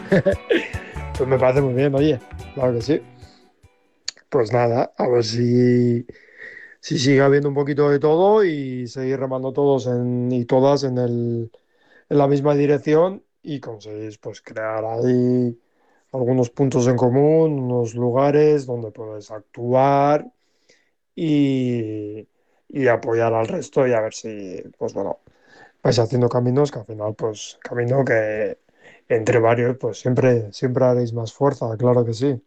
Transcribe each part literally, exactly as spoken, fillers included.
Pues me parece muy bien, oye, claro que sí. Pues nada, a ver si, si sigue habiendo un poquito de todo y seguir remando todos en, y todas en el, en la misma dirección y conseguís pues crear ahí algunos puntos en común, unos lugares donde puedes actuar y, y apoyar al resto y a ver si, pues bueno, vais haciendo caminos que al final, pues camino que entre varios, pues siempre, siempre haréis más fuerza, claro que sí.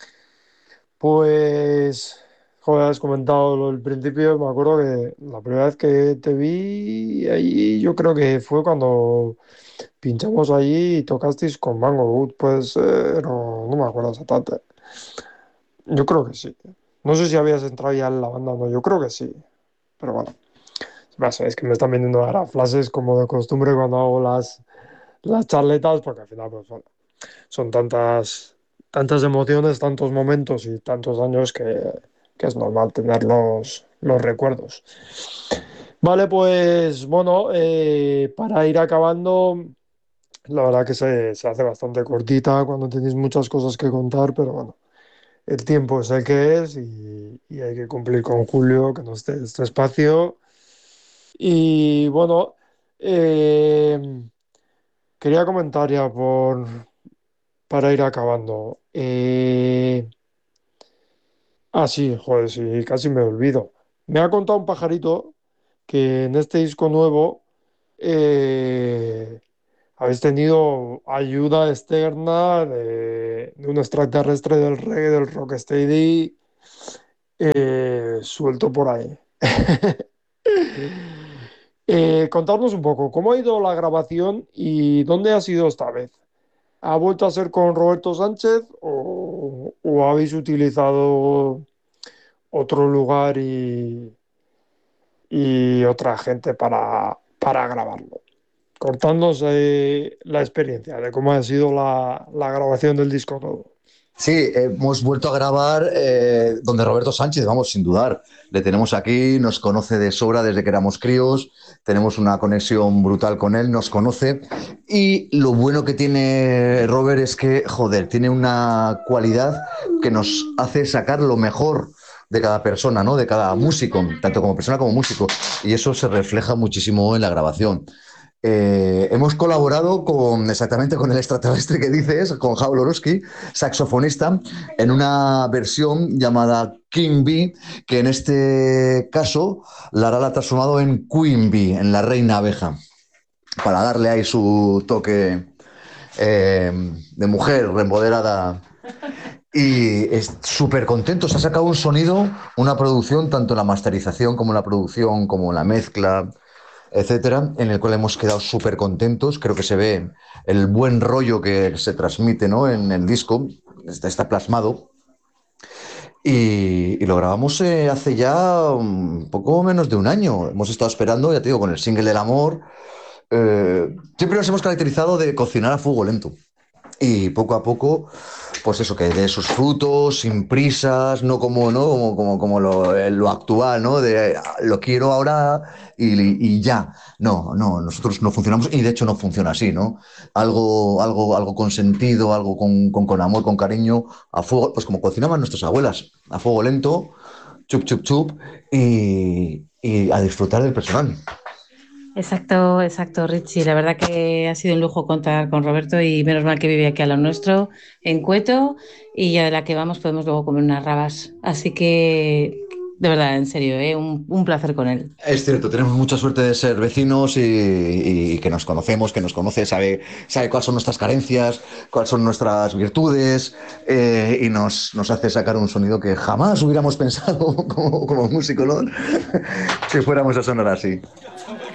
Pues, joder, has comentado lo del principio, me acuerdo que la primera vez que te vi ahí, yo creo que fue cuando pinchamos allí y tocasteis con Mango Wood, puede ser, o no me acuerdo exactamente. Yo creo que sí. No sé si habías entrado ya en la banda o no, yo creo que sí, pero bueno. Vas, es que me están viniendo ahora flashes como de costumbre cuando hago las, las charletas, porque al final, pues bueno, son tantas, tantas emociones, tantos momentos y tantos años que, que es normal tener los, los recuerdos. Vale, pues bueno, eh, para ir acabando, la verdad que se, se hace bastante cortita cuando tenéis muchas cosas que contar, pero bueno, el tiempo es el que es y, y hay que cumplir con Julio, que nos dé este espacio. Y bueno, eh, quería comentar ya por, para ir acabando. Eh, ah, sí, joder, sí, casi me olvido. Me ha contado un pajarito que en este disco nuevo eh, habéis tenido ayuda externa de, de un extraterrestre del reggae, del rocksteady, eh, suelto por ahí. Eh, contadnos un poco, ¿cómo ha ido la grabación y dónde ha sido esta vez? ¿Ha vuelto a ser con Roberto Sánchez o, o habéis utilizado otro lugar y, y otra gente para, para grabarlo? Contadnos eh, la experiencia de cómo ha sido la, la grabación del disco nuevo. Sí, hemos vuelto a grabar eh, donde Roberto Sánchez, vamos, sin dudar. Le tenemos aquí, nos conoce de sobra desde que éramos críos, tenemos una conexión brutal con él, nos conoce. Y lo bueno que tiene Robert es que, joder, tiene una cualidad que nos hace sacar lo mejor de cada persona, ¿no? De cada músico, tanto como persona como músico. Y eso se refleja muchísimo en la grabación. Eh, hemos colaborado con exactamente con el extraterrestre que dices, con Jao Lorowski, saxofonista, en una versión llamada King Bee, que en este caso Lara la ha transformado en Queen Bee, en la reina abeja, para darle ahí su toque eh, de mujer empoderada. Y es súper contento, se ha sacado un sonido, una producción, tanto en la masterización como en la producción, como en la mezcla, etcétera, en el cual hemos quedado súper contentos. Creo que se ve el buen rollo que se transmite, ¿no? En el disco, está, está plasmado. Y, y, lo grabamos eh, hace ya un poco menos de un año. Hemos estado esperando, ya te digo, con el single del amor. Eh, siempre nos hemos caracterizado de cocinar a fuego lento. Y poco a poco, pues eso, que dé sus frutos, sin prisas, no como, ¿no? como, como, como lo, eh, lo actual, ¿no? De ah, lo quiero ahora y, y ya. No, no, nosotros no funcionamos y de hecho no funciona así, ¿no? Algo, algo, algo con sentido, algo con, con, con amor, con cariño, a fuego, pues como cocinaban nuestras abuelas, a fuego lento, chup, chup, chup, y, y a disfrutar del personal. Exacto, exacto, Richie. La verdad que ha sido un lujo contar con Roberto y menos mal que vive aquí a lo nuestro, en Cueto, y ya de la que vamos podemos luego comer unas rabas. Así que, de verdad, en serio, ¿eh? Un, un placer con él. Es cierto, tenemos mucha suerte de ser vecinos y, y que nos conocemos, que nos conoce, sabe, sabe cuáles son nuestras carencias, cuáles son nuestras virtudes eh, y nos, nos hace sacar un sonido que jamás hubiéramos pensado como, como músico, ¿no? Si fuéramos a sonar así.